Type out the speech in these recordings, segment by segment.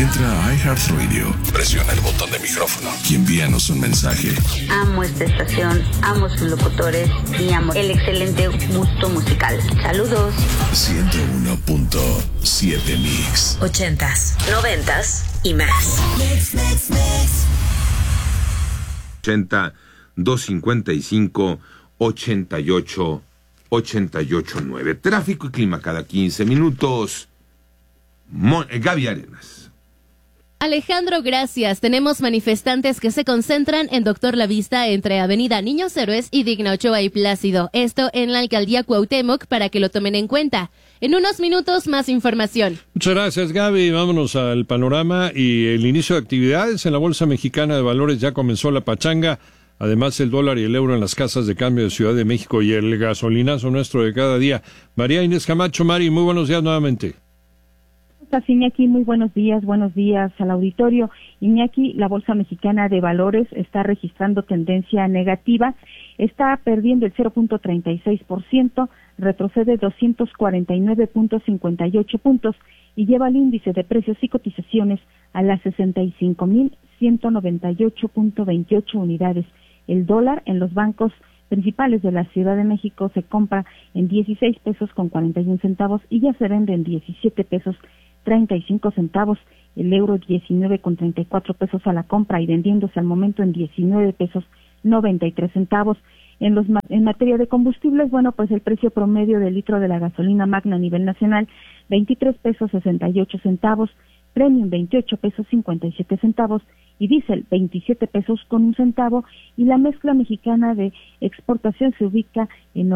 Entra a iHeartRadio, presiona el botón de micrófono y envíanos un mensaje. Amo esta estación, amo sus locutores y amo el excelente gusto musical. Saludos. 101.7 Mix. 80s, 90s y más. 80 255 88 889. Tráfico y clima cada 15 minutos. Gaby Arenas. Alejandro, gracias. Tenemos manifestantes que se concentran en Doctor La Vista entre Avenida Niños Héroes y Digna Ochoa y Plácido. Esto en la alcaldía Cuauhtémoc para que lo tomen en cuenta. En unos minutos más información. Muchas gracias, Gaby. Vámonos al panorama y el inicio de actividades en la Bolsa Mexicana de Valores. Ya comenzó la pachanga. Además, el dólar y el euro en las casas de cambio de Ciudad de México y el gasolinazo nuestro de cada día. María Inés Camacho, Mari, muy buenos días nuevamente. Iñaki, muy buenos días al auditorio. Iñaki, la Bolsa Mexicana de Valores está registrando tendencia negativa, está perdiendo el 0.36%, retrocede 249.58 puntos y lleva el índice de precios y cotizaciones a las 65.198.28 unidades. El dólar en los bancos principales de la Ciudad de México se compra en 16 pesos con 41 centavos y ya se vende en 17 pesos 35 centavos, el euro 19 con 34 pesos a la compra y vendiéndose al momento en 19 pesos 93 centavos. En materia de combustibles, bueno, pues el precio promedio del litro de la gasolina magna a nivel nacional, 23 pesos 68 centavos, premium 28 pesos 57 centavos y diésel 27 pesos con un centavo y la mezcla mexicana de exportación se ubica en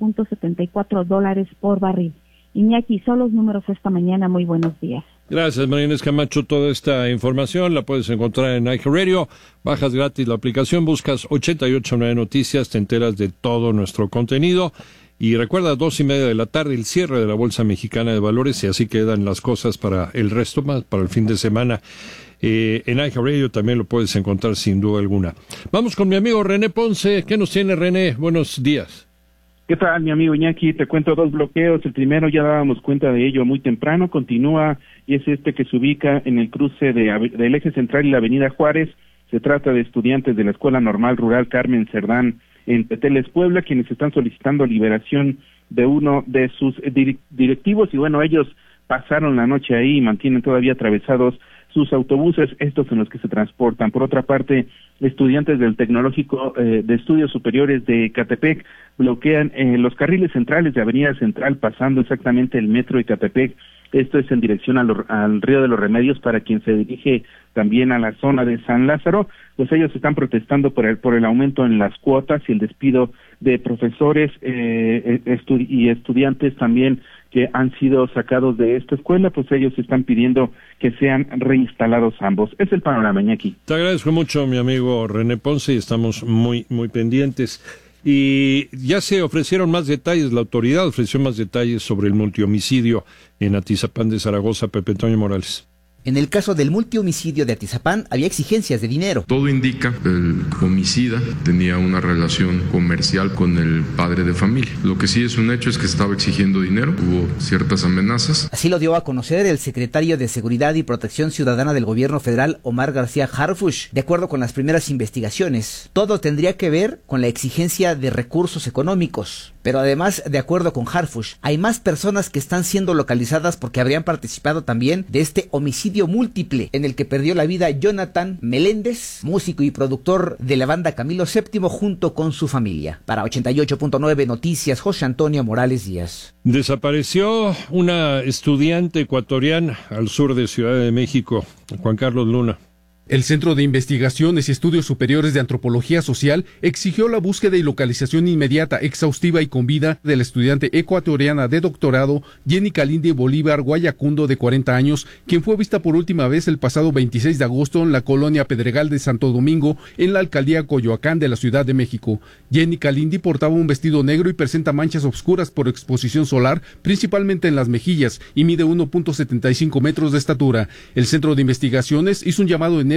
$90.74 por barril. Iñaki, son los números esta mañana. Muy buenos días. Gracias, María Inés Camacho. Toda esta información la puedes encontrar en iHeartRadio. Bajas gratis la aplicación, buscas 889 Noticias, te enteras de todo nuestro contenido. Y recuerda, 2:30 p.m, el cierre de la Bolsa Mexicana de Valores, y así quedan las cosas para el resto, más para el fin de semana. En iHeartRadio también lo puedes encontrar sin duda alguna. Vamos con mi amigo René Ponce. ¿Qué nos tiene, René? Buenos días. ¿Qué tal, mi amigo Iñaki? Te cuento 2 bloqueos. El primero ya dábamos cuenta de ello muy temprano, continúa y es este que se ubica en el cruce del eje central y la avenida Juárez. Se trata de estudiantes de la Escuela Normal Rural Carmen Cerdán en Teteles, Puebla, quienes están solicitando liberación de uno de sus directivos y bueno, ellos pasaron la noche ahí y mantienen todavía atravesados sus autobuses, estos en los que se transportan. Por otra parte, estudiantes del Tecnológico de Estudios Superiores de Ecatepec bloquean los carriles centrales de Avenida Central, pasando exactamente el metro de Ecatepec. Esto es en dirección al Río de los Remedios para quien se dirige también a la zona de San Lázaro. Pues ellos están protestando por el aumento en las cuotas y el despido de profesores y estudiantes también que han sido sacados de esta escuela, pues ellos están pidiendo que sean reinstalados ambos. Es el panorama, Iñaki. Te agradezco mucho, mi amigo René Ponce, y estamos muy pendientes. Y ya se ofrecieron más detalles, la autoridad ofreció más detalles sobre el multihomicidio en Atizapán de Zaragoza. Pepe Toño Morales. En el caso del multihomicidio de Atizapán había exigencias de dinero. Todo indica que el homicida tenía una relación comercial con el padre de familia. Lo que sí es un hecho es que estaba exigiendo dinero, hubo ciertas amenazas. Así lo dio a conocer el secretario de Seguridad y Protección Ciudadana del Gobierno Federal, Omar García Harfuch. De acuerdo con las primeras investigaciones, todo tendría que ver con la exigencia de recursos económicos. Pero además, de acuerdo con Harfuch, hay más personas que están siendo localizadas porque habrían participado también de este homicidio múltiple en el que perdió la vida Jonathan Meléndez, músico y productor de la banda Camilo VII, junto con su familia. Para 88.9 Noticias, José Antonio Morales Díaz. Desapareció una estudiante ecuatoriana al sur de Ciudad de México, Juan Carlos Luna. El Centro de Investigaciones y Estudios Superiores de Antropología Social exigió la búsqueda y localización inmediata, exhaustiva y con vida de la estudiante ecuatoriana de doctorado Jenny Kalindi Bolívar Guayacundo, de 40 años, quien fue vista por última vez el pasado 26 de agosto en la colonia Pedregal de Santo Domingo, en la alcaldía Coyoacán de la Ciudad de México. Jenny Kalindi portaba un vestido negro y presenta manchas oscuras por exposición solar, principalmente en las mejillas, y mide 1.75 metros de estatura. El Centro de Investigaciones hizo un llamado enérgico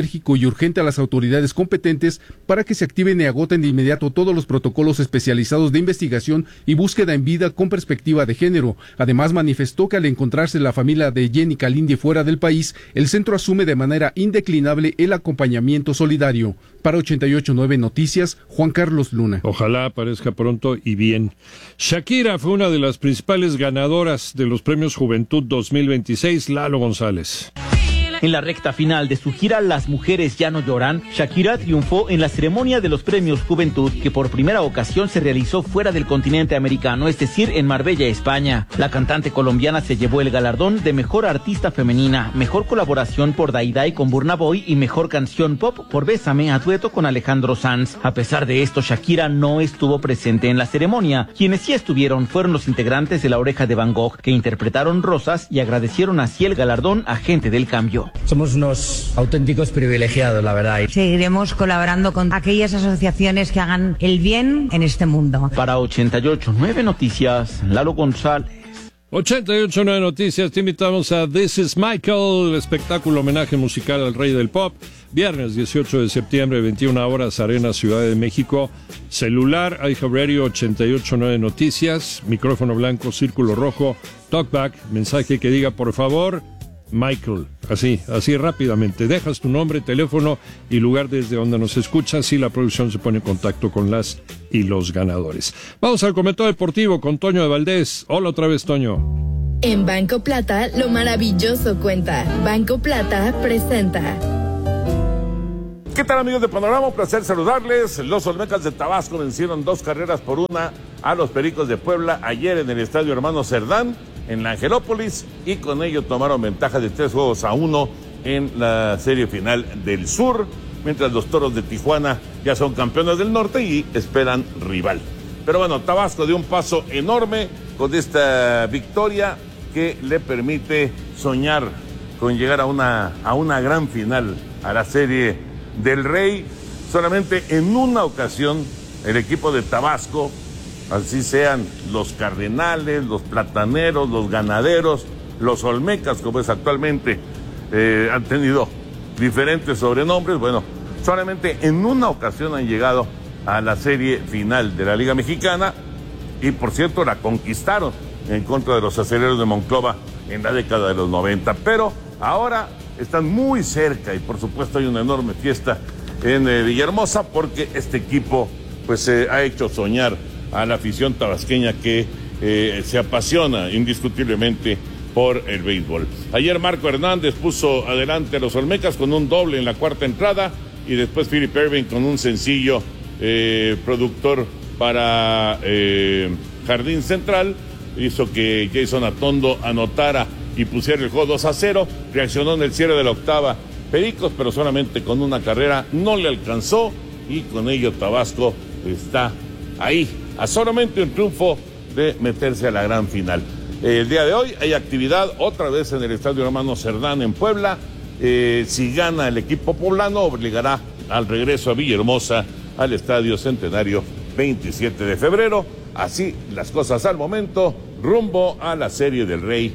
enérgico y urgente a las autoridades competentes para que se activen y agoten de inmediato todos los protocolos especializados de investigación y búsqueda en vida con perspectiva de género. Además, manifestó que al encontrarse la familia de Jenny Calindi fuera del país, el centro asume de manera indeclinable el acompañamiento solidario. Para 88.9 Noticias, Juan Carlos Luna. Ojalá aparezca pronto y bien. Shakira fue una de las principales ganadoras de los premios Juventud 2026, Lalo González. En la recta final de su gira Las Mujeres Ya No Lloran, Shakira triunfó en la ceremonia de los premios Juventud, que por primera ocasión se realizó fuera del continente americano, es decir, en Marbella, España. La cantante colombiana se llevó el galardón de Mejor Artista Femenina, Mejor Colaboración por Daiday con Burna Boy y Mejor Canción Pop por Bésame, a dueto con Alejandro Sanz. A pesar de esto, Shakira no estuvo presente en la ceremonia. Quienes sí estuvieron fueron los integrantes de La Oreja de Van Gogh, que interpretaron Rosas y agradecieron así el galardón a Gente del Cambio. Somos unos auténticos privilegiados, la verdad. Seguiremos colaborando con aquellas asociaciones que hagan el bien en este mundo. Para 88.9 Noticias, Lalo González. 88.9 Noticias, te invitamos a This Is Michael, el espectáculo homenaje musical al rey del pop. Viernes 18 de septiembre, 21 horas, Arena, Ciudad de México. Celular, iHeartRadio 88.9 Noticias, micrófono blanco, círculo rojo, talkback, mensaje que diga por favor Michael, así rápidamente. Dejas tu nombre, teléfono y lugar desde donde nos escuchas y la producción se pone en contacto con las y los ganadores. Vamos al comentario deportivo con Toño de Valdés. Hola otra vez, Toño. En Banco Plata, lo maravilloso cuenta. Banco Plata presenta. ¿Qué tal, amigos de Panorama? Un placer saludarles. Los Olmecas de Tabasco vencieron 2-1 a los Pericos de Puebla ayer en el Estadio Hermano Cerdán, en la Angelópolis, y con ello tomaron ventaja de 3-1 en la serie final del sur, mientras los Toros de Tijuana ya son campeones del norte y esperan rival. Pero bueno, Tabasco dio un paso enorme con esta victoria que le permite soñar con llegar a una gran final, a la serie del Rey. Solamente en una ocasión el equipo de Tabasco, así sean los Cardenales, los Plataneros, los Ganaderos, los Olmecas, como es actualmente, han tenido diferentes sobrenombres. Bueno, solamente en una ocasión han llegado a la serie final de la Liga Mexicana y, por cierto, la conquistaron en contra de los Acereros de Monclova en la década de los 90. Pero ahora están muy cerca y, por supuesto, hay una enorme fiesta en Villahermosa porque este equipo pues ha hecho soñar a la afición tabasqueña que se apasiona indiscutiblemente por el béisbol. Ayer Marco Hernández puso adelante a los Olmecas con un doble en la cuarta entrada y después Philip Ervin con un sencillo productor para Jardín Central hizo que Jason Atondo anotara y pusiera el juego 2-0. Reaccionó en el cierre de la octava Pericos, pero solamente con una carrera no le alcanzó y con ello Tabasco está ahí, a solamente un triunfo de meterse a la gran final. El día de hoy hay actividad otra vez en el Estadio Hermano Cerdán en Puebla. Si gana el equipo poblano, obligará al regreso a Villahermosa al Estadio Centenario 27 de febrero. Así las cosas al momento, rumbo a la Serie del Rey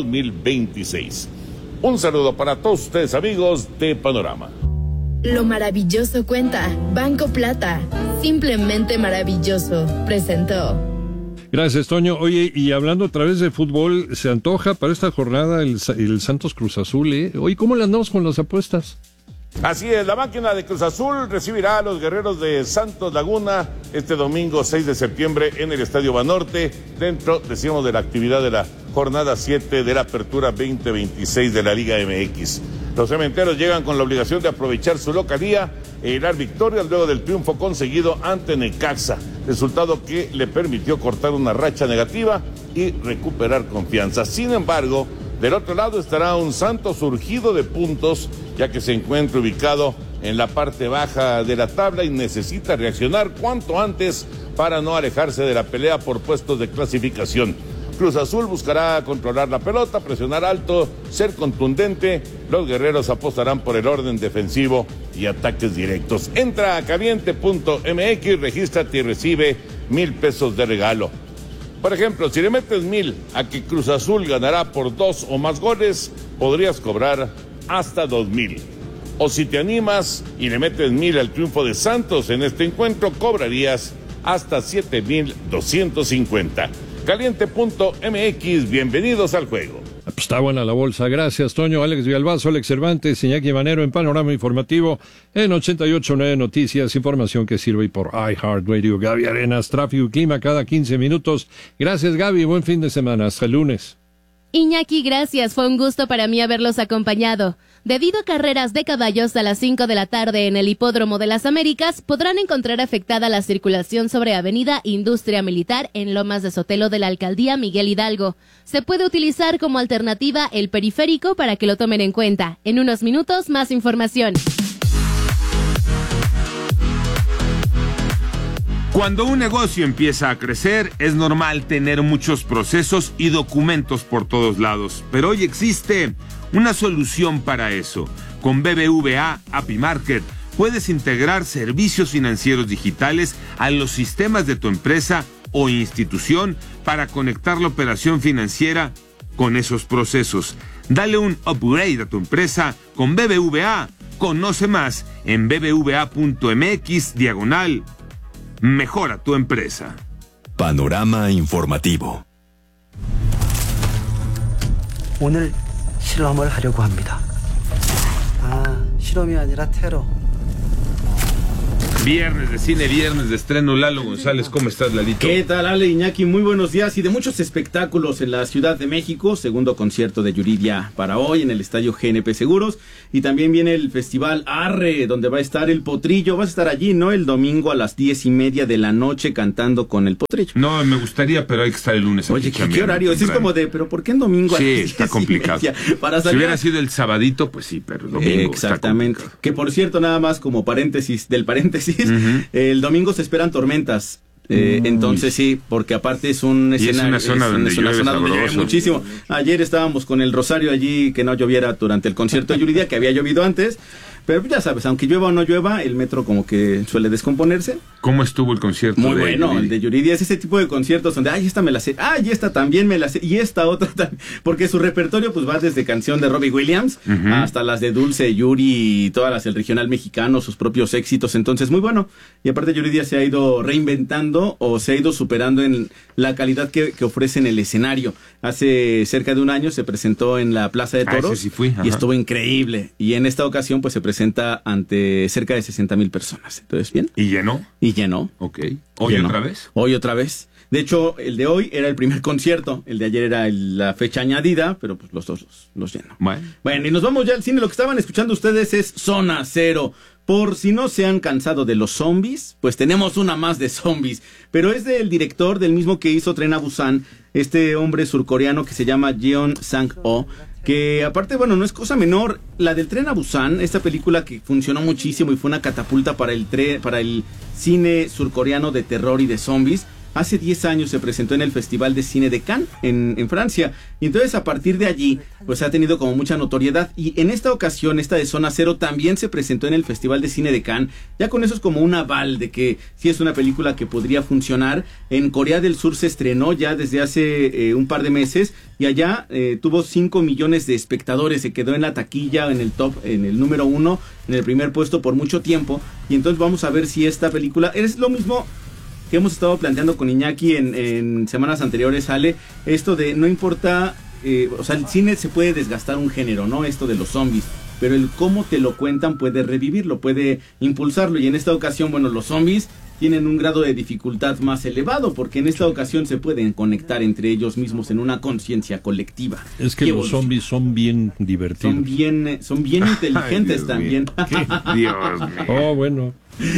2026. Un saludo para todos ustedes, amigos de Panorama. Lo maravilloso cuenta. Banco Plata, simplemente maravilloso, presentó. Gracias, Toño. Oye, y hablando otra vez de fútbol, se antoja para esta jornada el Santos Cruz Azul, ¿eh? Oye, ¿cómo le andamos con las apuestas? Así es, la máquina de Cruz Azul recibirá a los guerreros de Santos Laguna este domingo 6 de septiembre en el Estadio Banorte, dentro, decíamos, de la actividad de la jornada 7 de la Apertura 2026 de la Liga MX. Los cementeros llegan con la obligación de aprovechar su localía e hilar victorias luego del triunfo conseguido ante Necaxa, resultado que le permitió cortar una racha negativa y recuperar confianza. Sin embargo, del otro lado estará un Santos surgido de puntos, ya que se encuentra ubicado en la parte baja de la tabla y necesita reaccionar cuanto antes para no alejarse de la pelea por puestos de clasificación. Cruz Azul buscará controlar la pelota, presionar alto, ser contundente. Los guerreros apostarán por el orden defensivo y ataques directos. Entra a caliente.mx, regístrate y recibe 1,000 pesos de regalo. Por ejemplo, si le metes 1,000 a que Cruz Azul ganará por 2 o más goles, podrías cobrar hasta 2,000. O si te animas y le metes 1,000 al triunfo de Santos en este encuentro, cobrarías hasta 7,250. Caliente.mx, bienvenidos al juego. Está buena la bolsa, gracias Toño. Alex Villalbazo, Alex Cervantes, Iñaki Manero en Panorama Informativo en 88.9 Noticias, información que sirve por iHeartRadio. Gaby Arenas, tráfico y clima cada 15 minutos. Gracias Gaby, buen fin de semana, hasta el lunes. Iñaki, gracias, fue un gusto para mí haberlos acompañado. Debido a carreras de caballos a las 5 de la tarde en el Hipódromo de las Américas, podrán encontrar afectada la circulación sobre Avenida Industria Militar en Lomas de Sotelo de la Alcaldía Miguel Hidalgo. Se puede utilizar como alternativa el periférico para que lo tomen en cuenta. En unos minutos, más información. Cuando un negocio empieza a crecer, es normal tener muchos procesos y documentos por todos lados. Pero hoy existe una solución para eso. Con BBVA API Market puedes integrar servicios financieros digitales a los sistemas de tu empresa o institución para conectar la operación financiera con esos procesos. Dale un upgrade a tu empresa con BBVA. Conoce más en bbva.mx/mejora tu empresa. Panorama informativo. 오늘 실험을 하려고 합니다. 실험이 아니라 테러. Viernes de cine, viernes de estreno. Lalo González, ¿cómo estás, Lalito? ¿Qué tal, Ale, Iñaki? Muy buenos días y de muchos espectáculos en la Ciudad de México. Segundo concierto de Yuridia para hoy en el Estadio GNP Seguros. Y también viene el Festival Arre, donde va a estar el Potrillo. Vas a estar allí, ¿no? El domingo a las 10:30 de la noche cantando con el Potrillo. No, me gustaría, pero hay que estar el lunes. Oye, ¿qué horario? Es como de, ¿pero por qué en domingo? Sí, está complicado. Si hubiera sido el sabadito, pues sí, pero el domingo. Exactamente. Que por cierto, nada más como paréntesis del paréntesis, el domingo se esperan tormentas. Entonces sí, porque aparte es un escenario, es una zona donde llueve muchísimo. Ayer estábamos con el Rosario allí, que no lloviera durante el concierto de Yuridia, que había llovido antes. Pero ya sabes, aunque llueva o no llueva, el metro como que suele descomponerse. ¿Cómo estuvo el concierto? Muy bueno, el de Yuridia es ese tipo de conciertos donde, ay, esta me la sé, ay, esta también me la sé, y esta otra también, porque su repertorio pues va desde canción de Robbie Williams hasta las de Dulce, Yuri, y todas las del regional mexicano, sus propios éxitos, entonces muy bueno. Y aparte Yuridia se ha ido reinventando o se ha ido superando en la calidad que ofrece en el escenario. Hace cerca de un año se presentó en la Plaza de Toros sí fui, y estuvo increíble. Y en esta ocasión pues se presenta ante cerca de 60,000 personas. Entonces, ¿bien? ¿Y llenó? Y llenó. Ok. ¿Hoy llenó. otra vez? Hoy otra vez. De hecho, el de hoy era el primer concierto. El de ayer era la fecha añadida, pero pues los dos los llenó. Bueno, y nos vamos ya al cine. Lo que estaban escuchando ustedes es Zona Cero. Por si no se han cansado de los zombies, pues tenemos una más de zombies. Pero es del director, del mismo que hizo Tren a Busan, este hombre surcoreano que se llama Jeon Sang-ho, que aparte, bueno, no es cosa menor, la del Tren a Busan, esta película que funcionó muchísimo y fue una catapulta para el cine surcoreano de terror y de zombies. Hace 10 años se presentó en el Festival de Cine de Cannes, en Francia. Y entonces a partir de allí, pues ha tenido como mucha notoriedad. Y en esta ocasión, esta de Zona Cero también se presentó en el Festival de Cine de Cannes. Ya con eso es como un aval de que sí es una película que podría funcionar. En Corea del Sur se estrenó ya desde hace un par de meses. Y allá tuvo 5 millones de espectadores. Se quedó en la taquilla, en el top, en el número 1, en el primer puesto por mucho tiempo. Y entonces vamos a ver si esta película es lo mismo que hemos estado planteando con Iñaki en semanas anteriores, Ale, esto de no importa, o sea, el cine se puede desgastar un género, ¿no? Esto de los zombies, pero el cómo te lo cuentan puede revivirlo, puede impulsarlo, y en esta ocasión, bueno, los zombies tienen un grado de dificultad más elevado, porque en esta ocasión se pueden conectar entre ellos mismos en una conciencia colectiva. Es que los zombies son bien divertidos. Son bien inteligentes. Ay, también. Dios mío. Oh, bueno.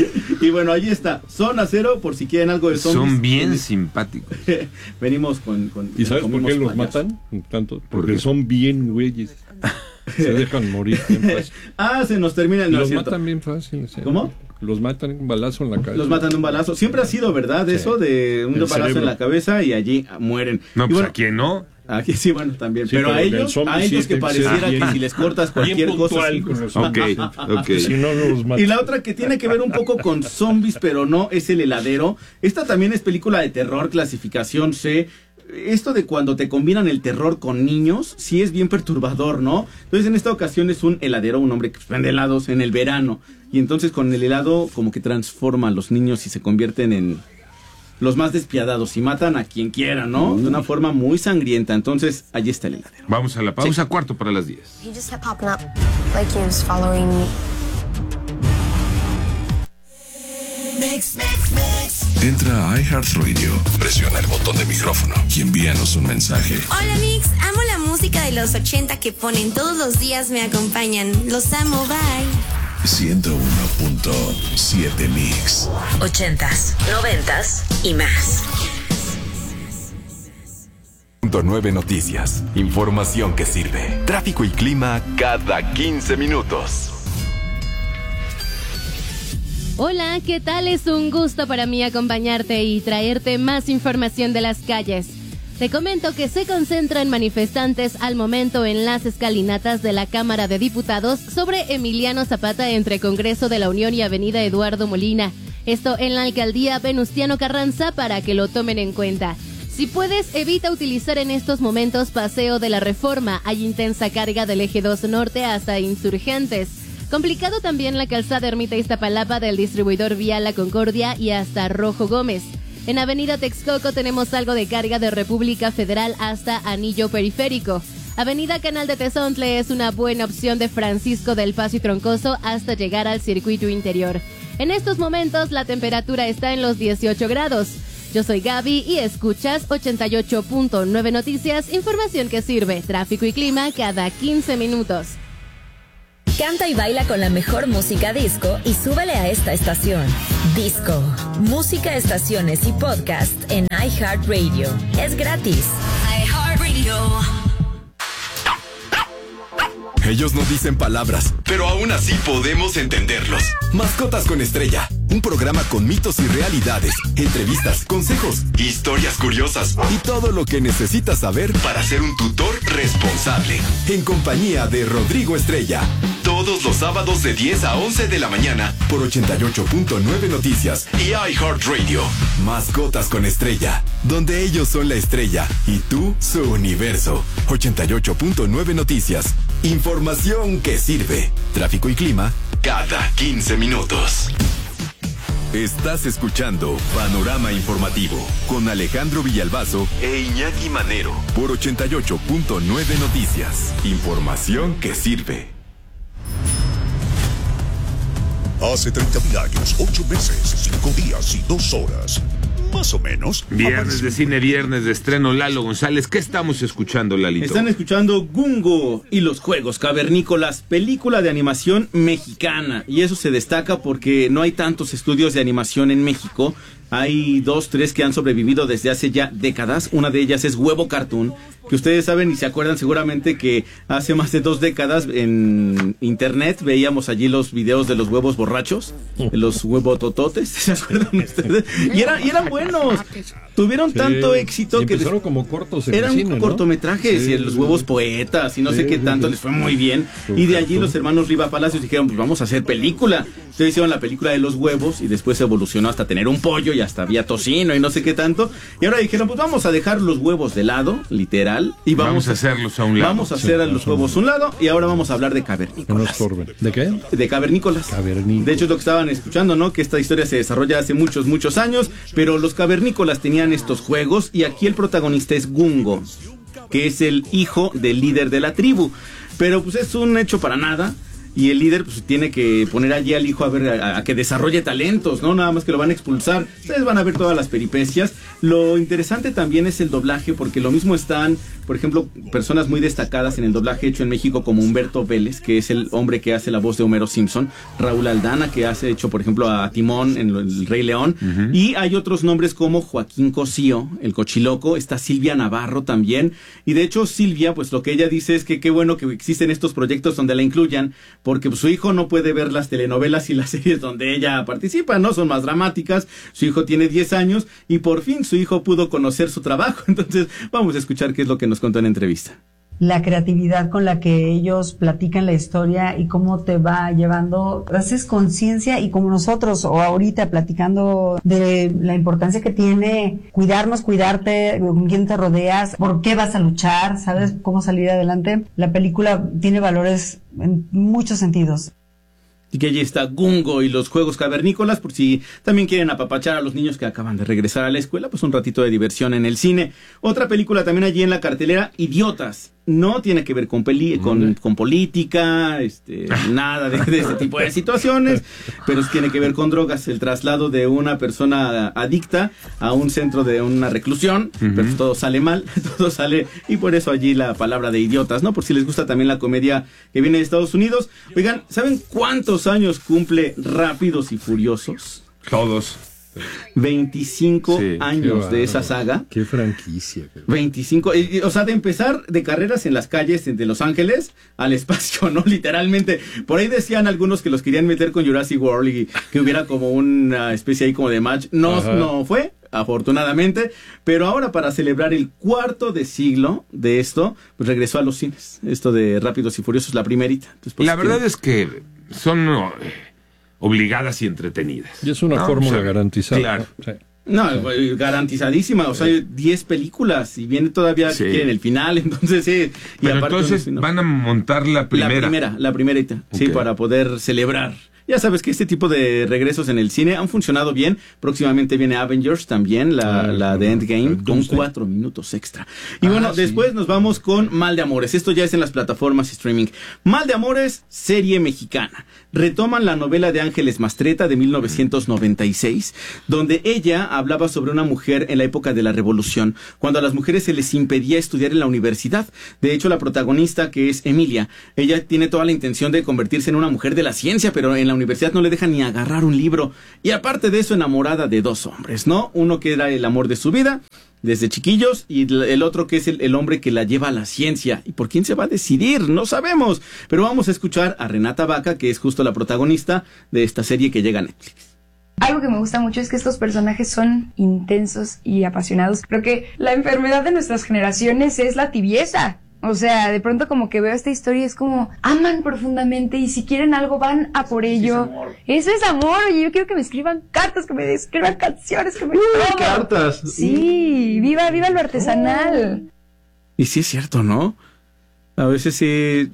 Y bueno, ahí está, Zona Cero, por si quieren algo de zombies. Son bien simpáticos. Venimos con ¿Y sabes por qué los matan? Tanto, porque son bien güeyes. Se dejan morir bien fácil. Se nos termina el Los matan bien fácil. ¿Sí? ¿Cómo? Los matan un balazo en la cabeza. Los matan de un balazo. Siempre ha sido, ¿verdad? Sí. Eso de un balazo cerebro en la cabeza y allí mueren. No, y pues bueno, ¿a quién no? Aquí sí, bueno, también. Sí, pero a ellos que pareciera que si les cortas cualquier cosa. Okay. Si no los matas. Y la otra que tiene que ver un poco con zombies, pero no, es El Heladero. Esta también es película de terror, clasificación C. esto de cuando te combinan el terror con niños, sí es bien perturbador, ¿no? Entonces en esta ocasión es un heladero, un hombre que vende helados en el verano. Y entonces con el helado como que transforma a los niños y se convierten en los más despiadados y matan a quien quiera, ¿no? De una forma muy sangrienta. Entonces, allí está el heladero. Vamos a la pausa, 10:45. He just kept popping up like he was following me. Entra a iHeartRadio, presiona el botón de micrófono y envíanos un mensaje. Hola Mix, amo la música de los 80 que ponen todos los días, me acompañan. Los amo, bye. 101.7 Mix. 80s, 90s y más. 9 Noticias. Información que sirve. Tráfico y clima cada 15 minutos. Hola, ¿qué tal? Es un gusto para mí acompañarte y traerte más información de las calles. Te comento que se concentran manifestantes al momento en las escalinatas de la Cámara de Diputados sobre Emiliano Zapata entre Congreso de la Unión y Avenida Eduardo Molina. Esto en la alcaldía Venustiano Carranza para que lo tomen en cuenta. Si puedes, evita utilizar en estos momentos Paseo de la Reforma. Hay intensa carga del Eje 2 Norte hasta Insurgentes. Complicado también la calzada Ermita Iztapalapa del distribuidor vial La Concordia y hasta Rojo Gómez. En Avenida Texcoco tenemos algo de carga de República Federal hasta Anillo Periférico. Avenida Canal de Tezontle es una buena opción de Francisco del Paso y Troncoso hasta llegar al circuito interior. En estos momentos la temperatura está en los 18 grados. Yo soy Gaby y escuchas 88.9 Noticias, información que sirve, tráfico y clima cada 15 minutos. Canta y baila con la mejor música disco y súbele a esta estación. Disco, música, estaciones y podcast en iHeartRadio. Es gratis. iHeartRadio. Ellos no dicen palabras, pero aún así podemos entenderlos. Mascotas con Estrella, un programa con mitos y realidades, entrevistas, consejos, historias curiosas y todo lo que necesitas saber para ser un tutor responsable. En compañía de Rodrigo Estrella, todos los sábados de 10 a 11 de la mañana por 88.9 Noticias y iHeartRadio. Mascotas con Estrella, donde ellos son la estrella y tú su universo. 88.9 Noticias. Información que sirve. Tráfico y clima cada 15 minutos. Estás escuchando Panorama Informativo con Alejandro Villalbazo e Iñaki Manero por 88.9 Noticias. Información que sirve. Hace 30.000 años, 8 meses, 5 días y 2 horas. Más o menos. Viernes de cine, viernes de estreno. Lalo González, ¿qué estamos escuchando, Lalito? Están escuchando Gungo y los Juegos Cavernícolas, película de animación mexicana. Y eso se destaca porque no hay tantos estudios de animación en México. Hay 2, 3 que han sobrevivido desde hace ya décadas. Una de ellas es Huevo Cartoon, que ustedes saben y se acuerdan seguramente que hace más de 2 décadas en internet veíamos allí los videos de los huevos borrachos, de los huevotototes, ¿se acuerdan ustedes? Y eran buenos. Tuvieron tanto éxito que empezaron como cortos en eran el cine, ¿no? cortometrajes, Sí, y los huevos poetas y no sé qué tanto, les fue muy bien. Y de allí los hermanos Riva Palacios dijeron, pues vamos a hacer película. Entonces hicieron la película de los huevos y después evolucionó hasta tener un pollo y hasta había tocino y no sé qué tanto. Y ahora dijeron, pues vamos a dejar los huevos de lado, literal, y vamos a hacerlos a un lado. Vamos a hacer a los huevos a un lado y ahora vamos a hablar de cavernícolas. ¿De qué? De cavernícolas. De hecho es lo que estaban escuchando, ¿no? Que esta historia se desarrolla hace muchos años, pero los cavernícolas tenían estos juegos y aquí el protagonista es Gungo, que es el hijo del líder de la tribu. Pero pues es un hecho para nada. Y el líder pues tiene que poner allí al hijo a que desarrolle talentos, no nada más que lo van a expulsar. Ustedes van a ver todas las peripecias. Lo interesante también es el doblaje, porque lo mismo están, por ejemplo, personas muy destacadas en el doblaje hecho en México, como Humberto Vélez, que es el hombre que hace la voz de Homero Simpson, Raúl Aldana, que hace hecho, por ejemplo, a Timón en El Rey León, y hay otros nombres como Joaquín Cosío, el Cochiloco, está Silvia Navarro también, y de hecho Silvia, pues lo que ella dice es que qué bueno que existen estos proyectos donde la incluyan, porque pues, su hijo no puede ver las telenovelas y las series donde ella participa, ¿no? Son más dramáticas. Su hijo tiene 10 años y por fin su hijo pudo conocer su trabajo. Entonces, vamos a escuchar qué es lo que nos contó en la entrevista. la creatividad con la que ellos platican la historia y cómo te va llevando, haces conciencia, y como nosotros o ahorita platicando de la importancia que tiene cuidarnos, cuidarte, con quién te rodeas, por qué vas a luchar, sabes cómo salir adelante. La película tiene valores en muchos sentidos. Y que allí está Gungo y los juegos cavernícolas, por si también quieren apapachar a los niños que acaban de regresar a la escuela, pues un ratito de diversión en el cine. Otra película también allí en la cartelera, Idiotas. No tiene que ver con política, nada de este tipo de situaciones, pero tiene que ver con drogas, el traslado de una persona adicta a un centro de una reclusión, pero todo sale mal, todo sale, y por eso allí la palabra de idiotas, ¿no? Por si les gusta también la comedia que viene de Estados Unidos. Oigan, ¿saben cuántos años cumple Rápidos y Furiosos? Todos. 25 años de esa saga. Qué franquicia. 25, o sea, de empezar de carreras en las calles de Los Ángeles al espacio, ¿no? Literalmente. Por ahí decían algunos que los querían meter con Jurassic World y que hubiera como una especie ahí como de match. No fue, afortunadamente. Pero ahora, para celebrar el cuarto de siglo de esto, pues regresó a los cines. Esto de Rápidos y Furiosos, la primerita. Entonces, pues, la verdad es que son obligadas y entretenidas. Y es una fórmula garantizada. Claro. Sí. No, garantizadísima, o sea, 10 películas y viene todavía que quieren el final, entonces sí. Y pero aparte, entonces van a montar la primera. La primerita, sí, para poder celebrar. Ya sabes que este tipo de regresos en el cine han funcionado bien. Próximamente viene Avengers también, la de Endgame, con 4 minutos extra. Y bueno, después nos vamos con Mal de Amores. Esto ya es en las plataformas streaming. Mal de Amores, serie mexicana. Retoman la novela de Ángeles Mastretta de 1996, donde ella hablaba sobre una mujer en la época de la Revolución, cuando a las mujeres se les impedía estudiar en la universidad. De hecho, la protagonista, que es Emilia, ella tiene toda la intención de convertirse en una mujer de la ciencia, pero en la universidad no le dejan ni agarrar un libro. Y aparte de eso, enamorada de 2 hombres, ¿no? Uno que era el amor de su vida desde chiquillos, y el otro que es el hombre que la lleva a la ciencia. ¿Y por quién se va a decidir? No sabemos. Pero vamos a escuchar a Renata Vaca, que es justo la protagonista de esta serie que llega a Netflix. Algo que me gusta mucho es que estos personajes son intensos y apasionados. Creo que la enfermedad de nuestras generaciones es la tibieza. O sea, de pronto como que veo esta historia y es como, aman profundamente y si quieren algo van a por ello. Eso es amor. Oye, yo quiero que me escriban cartas, que me escriban canciones, que me todo. Cartas. Sí, viva lo artesanal. Y sí es cierto, ¿no? A veces sí,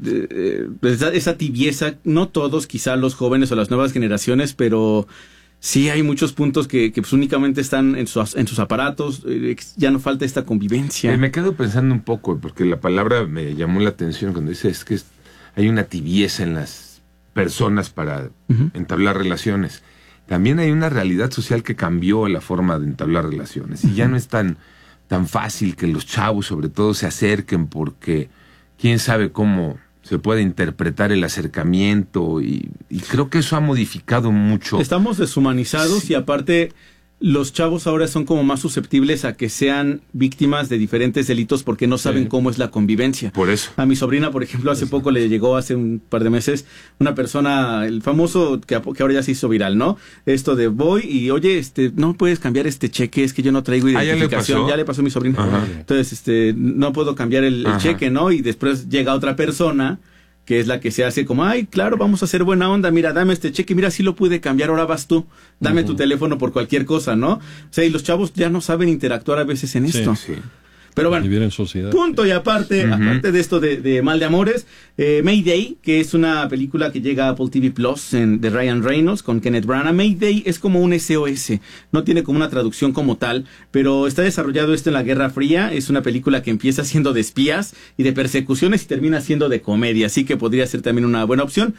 esa tibieza, no todos, quizá los jóvenes o las nuevas generaciones, pero sí hay muchos puntos que pues únicamente están en sus aparatos, ya no falta esta convivencia. Me quedo pensando un poco, porque la palabra me llamó la atención cuando dices que hay una tibieza en las personas para entablar relaciones. También hay una realidad social que cambió la forma de entablar relaciones, y ya no es tan fácil que los chavos sobre todo se acerquen, porque quién sabe cómo se puede interpretar el acercamiento, y creo que eso ha modificado mucho. Estamos deshumanizados, y aparte los chavos ahora son como más susceptibles a que sean víctimas de diferentes delitos porque no saben cómo es la convivencia. Por eso. A mi sobrina, por ejemplo, hace poco le llegó, hace un par de meses, una persona, el famoso que ahora ya se hizo viral, ¿no? Esto de voy y, oye, no puedes cambiar este cheque, es que yo no traigo identificación. Ya le pasó a mi sobrina. Ajá. Entonces, no puedo cambiar el cheque, ¿no? Y después llega otra persona que es la que se hace como, ay, claro, vamos a hacer buena onda, mira, dame este cheque, mira, sí lo pude cambiar, ahora vas tú, dame tu teléfono por cualquier cosa, ¿no? O sea, y los chavos ya no saben interactuar a veces en esto. Sí. Pero bueno, vivir en sociedad. Punto y aparte, aparte de esto de Mal de Amores, Mayday, que es una película que llega a Apple TV Plus de Ryan Reynolds con Kenneth Branagh. Mayday es como un SOS, no tiene como una traducción como tal, pero está desarrollado esto en la Guerra Fría. Es una película que empieza siendo de espías y de persecuciones y termina siendo de comedia, así que podría ser también una buena opción.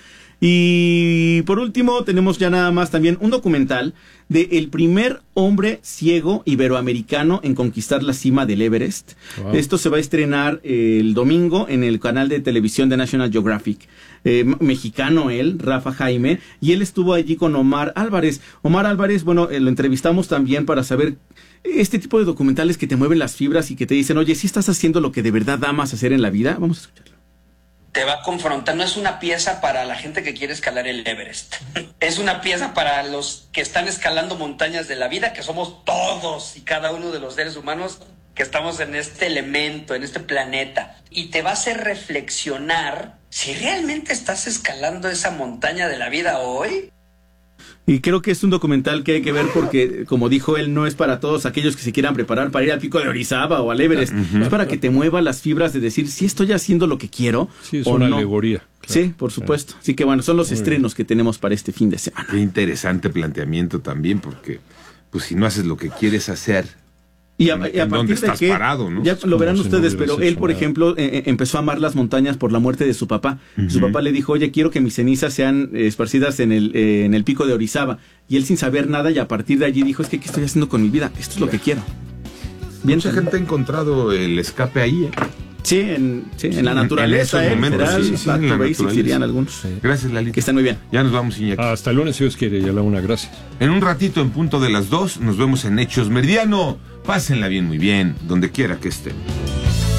Y por último tenemos ya nada más también un documental de el primer hombre ciego iberoamericano en conquistar la cima del Everest. Wow. Esto se va a estrenar el domingo en el canal de televisión de National Geographic. Mexicano él, Rafa Jaime, y él estuvo allí con Omar Álvarez. Omar Álvarez, bueno, lo entrevistamos también para saber este tipo de documentales que te mueven las fibras y que te dicen, oye, ¿sí estás haciendo lo que de verdad amas hacer en la vida? Vamos a escucharlo. Te va a confrontar, no es una pieza para la gente que quiere escalar el Everest, es una pieza para los que están escalando montañas de la vida, que somos todos y cada uno de los seres humanos que estamos en este elemento, en este planeta, y te va a hacer reflexionar si realmente estás escalando esa montaña de la vida hoy. Y creo que es un documental que hay que ver porque, como dijo él, no es para todos aquellos que se quieran preparar para ir al Pico de Orizaba o al Everest. Es para que te mueva las fibras de decir si estoy haciendo lo que quiero sí, es o una no. Alegoría. Claro. Sí, por supuesto. Así que bueno, son los estrenos que tenemos para este fin de semana. Qué interesante planteamiento también, porque pues si no haces lo que quieres hacer, y a partir de que parado, ¿no? Ya lo verán ustedes, no pero él, por ejemplo, empezó a amar las montañas por la muerte de su papá. Su papá le dijo, oye, quiero que mis cenizas sean esparcidas en el Pico de Orizaba. Y él sin saber nada, y a partir de allí dijo, es que ¿qué estoy haciendo con mi vida? Esto es lo que quiero. Mucha gente ha encontrado el escape ahí, ¿eh? Sí, en la naturaleza, en esos momentos, back to basics, dirían algunos. Sí. Gracias, Lalito. Que están muy bien. Ya nos vamos, Iñaki. Hasta el lunes, si Dios quiere, ya la una, gracias. En un ratito, en punto de las 2, nos vemos en Hechos Meridiano. Pásenla bien, muy bien, donde quiera que estén.